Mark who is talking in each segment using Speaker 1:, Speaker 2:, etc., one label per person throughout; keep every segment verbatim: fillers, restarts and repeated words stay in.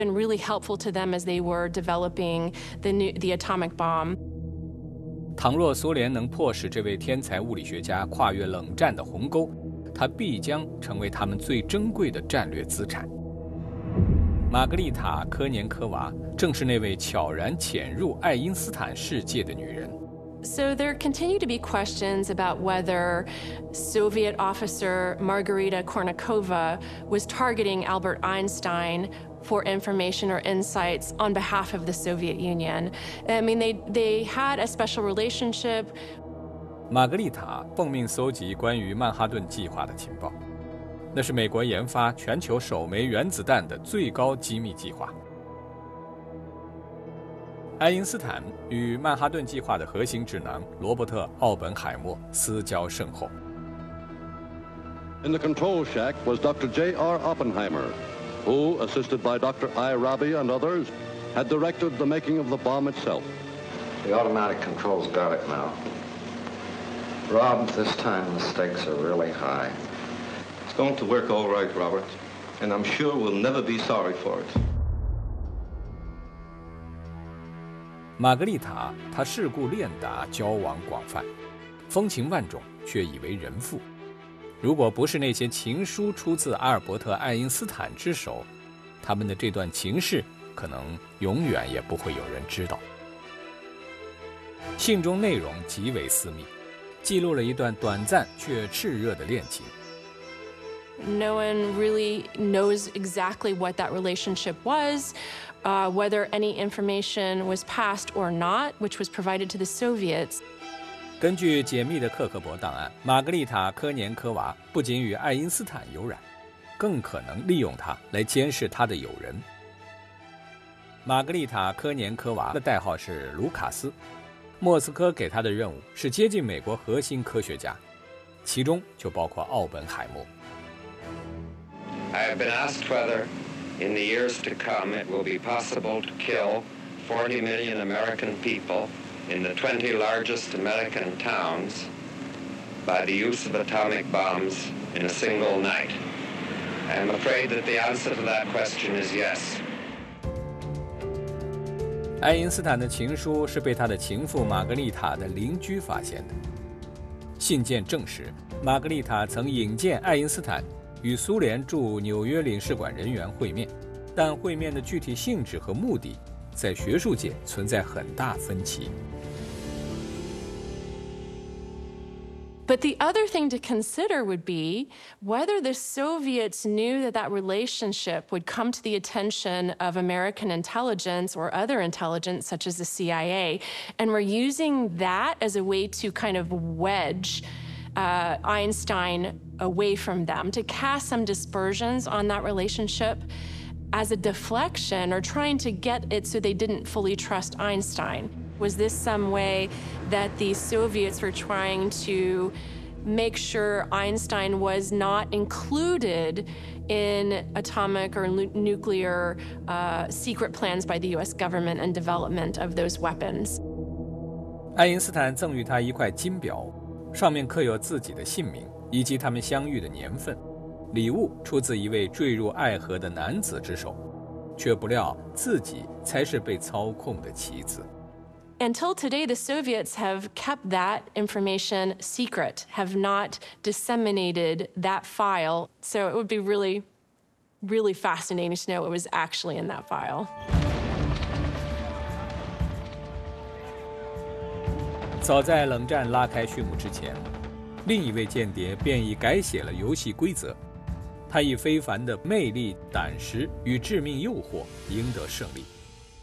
Speaker 1: been really helpful to them as they were developing the new, the atomic bomb.
Speaker 2: 倘若苏联能迫使这位天才物理学家跨越冷战的鸿沟，他必将成为他们最珍贵的战略资产。玛格丽塔·科年科娃正是那位悄然潜入爱因斯坦世界的女人。
Speaker 1: So there continue to be questions about whether Soviet officer Margarita Kornikova was targeting Albert Einstein for information or insights on behalf of the Soviet Union. I mean, they, they had a special relationship.
Speaker 2: 玛格丽塔奉命搜集关于曼哈顿计划的情报，那是美国研发全球首枚原子弹的最高机密计划。爱因斯坦与曼哈顿计划的核心智囊罗伯特·奥本海默私交甚厚。
Speaker 3: In the control shack was Doctor J R Oppenheimer, who, assisted by Doctor I. Rabi and others, had directed the making of the bomb itself.
Speaker 4: The automatic controls got it now. Rob, this time the stakes are really high.
Speaker 5: It's going to work all right, Robert, and I'm sure we'll never be sorry for it.
Speaker 2: 玛格丽塔，她世故练达，交往广泛，风情万种，却已为人妇。如果不是那些情书出自阿尔伯特·爱因斯坦之手，他们的这段情事可能永远也不会有人知道。信中内容极为私密，记录了一段短暂却炽热的恋情。
Speaker 1: No one really knows exactly what that relationship was, uh, whether any information was passed or not, which was provided to the Soviets.
Speaker 2: 根据解密的克格勃档案，玛格丽塔·科年科娃不仅与爱因斯坦有染，更可能利用他来监视他的友人。玛格丽塔·科年科娃的代号是卢卡斯，莫斯科给他的任务是接近美国核心科学家，其中就包括奥本海默。
Speaker 4: I have been asked whether, in the years to come, it will be possible to kill forty million American people in the twenty largest American towns by the use of atomic bombs in a single night. I am afraid that the answer to that question is yes.
Speaker 2: 爱因斯坦的情书是被他的情妇玛格丽塔的邻居发现的。信件证实，玛格丽塔曾引荐爱因斯坦与苏联驻纽约领事馆人员会面，但会面的具体性质和目的在学术界存在很大分歧。
Speaker 1: But the other thing to consider would be whether the Soviets knew that that relationship would come to the attention of American intelligence or other intelligence, such as the C I A, and were using that as a way to kind of wedge uh, Einstein away from them, to cast some dispersions on that relationship as a deflection, or trying to get it so they didn't fully trust Einstein. Was this some way that the Soviets were trying to make sure Einstein was not included in atomic or nuclear uh, secret plans by the U S government and development of those weapons?
Speaker 2: 爱因斯坦赠予他一块金表，上面刻有自己的姓名以及他们相遇的年份。礼物出自一位坠入爱河的男子之手，却不料自己才是被操控的棋子。
Speaker 1: Until today, the Soviets have kept that information secret, have not disseminated that file. So it would be really, really fascinating to know what was actually in that file.
Speaker 2: 早在冷战拉开序幕之前，另一位间谍便已改写了游戏规则。他以非凡的魅力、胆识与致命诱惑赢得胜利。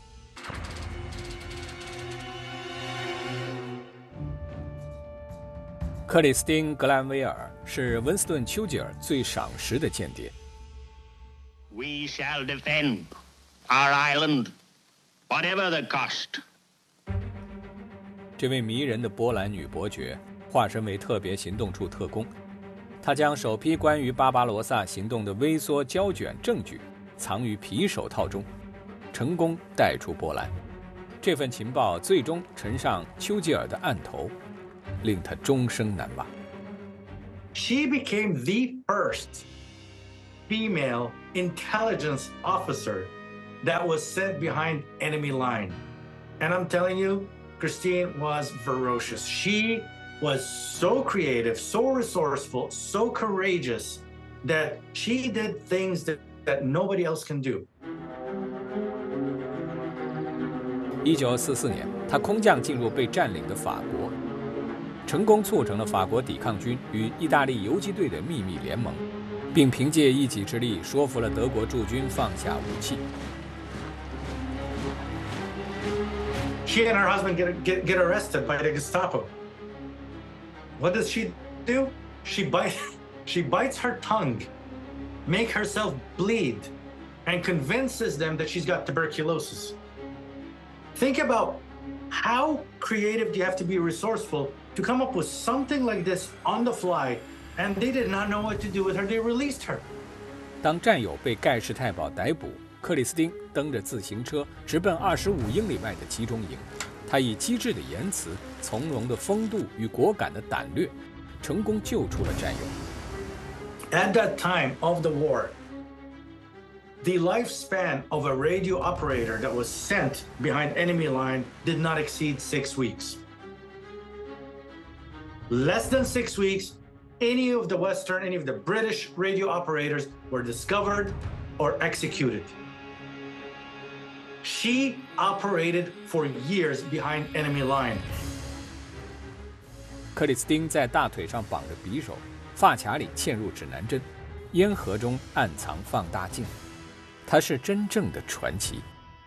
Speaker 2: 克里斯汀·格兰维尔是温斯顿·丘吉尔最赏识的间谍。
Speaker 6: We shall defend our island, whatever the cost.
Speaker 2: 这位迷人的波兰女伯爵化身为特别行动处特工，她将首批关于巴巴罗萨行动的微缩胶卷证据藏于皮手套中，成功带出波兰。这份情报最终呈上丘吉尔的案头，令他终生难忘。
Speaker 7: She became the first female intelligence officer that was sent behind enemy line. And I'm telling you, Christine was ferocious. She was so creative, so resourceful, so courageous that she did things that, that nobody else can do.
Speaker 2: 一九四四年，他空降进入被占领的法国，成功促成了法国抵抗军与意大利游击队的秘密联盟，并凭借一己之力说服了德国驻军放下武器。
Speaker 7: She and her husband get, get, get arrested by the Gestapo. What does she do? She, bite, she bites her tongue, make herself bleed, and convinces them that she's got tuberculosis. Think about how creative do you have to be resourceful to come up with something like this on the fly, and they did not know what to do with her. They released her.
Speaker 2: 当战友被盖世太保逮捕，克里斯汀蹬着自行车直奔二十五英里外的集中营。他以机智的言辞、从容的风度与果敢的胆略，成功救出了战友。
Speaker 7: At that time of the war, the lifespan of a radio operator that was sent behind enemy line did not exceed six weeks. Less than six weeks, any of the Western, any of the British radio operators were discovered or executed. She operated for years behind enemy line.
Speaker 2: 克里斯汀在大腿上绑着匕首，发卡里嵌入指南针，烟盒中暗藏放大镜。他是真正的传奇。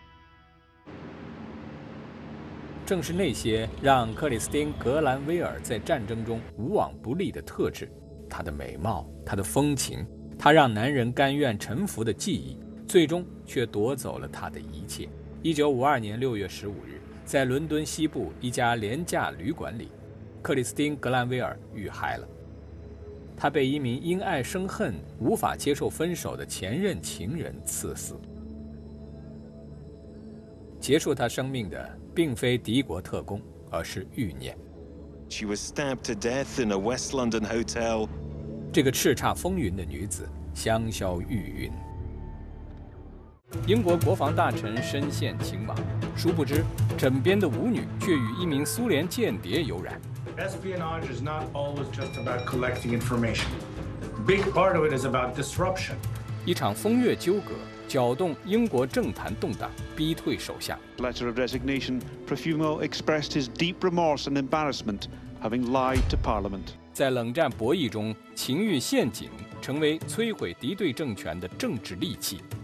Speaker 2: 正是那些让克里斯汀·格兰威尔在战争中无往不利的特质，她的美貌，她的风情，她让男人甘愿臣服的记忆，最终却夺走了她的一切。一九五二年六月十五日，在伦敦西部一家廉价旅馆里，克里斯汀·格兰威尔遇害了。她被一名因爱生恨、无法接受分手的前任情人刺死。结束她生命的并非敌国特工，而是欲念。
Speaker 8: She was stabbed to death in a West London hotel.
Speaker 2: 这个叱咤风云的女子香消玉殒。英国国防大臣深陷情网，殊不知枕边的舞女却与一名苏联间谍有染。
Speaker 7: Espionage is not always just about collecting information. Big part of it is about disruption.
Speaker 2: 一场风月纠葛搅动英国政坛动荡，逼退首相。
Speaker 9: Letter of resignation, Profumo expressed his deep remorse and embarrassment, having lied to Parliament.
Speaker 2: 在冷战博弈中，情欲陷阱成为摧毁敌对政权的政治利器。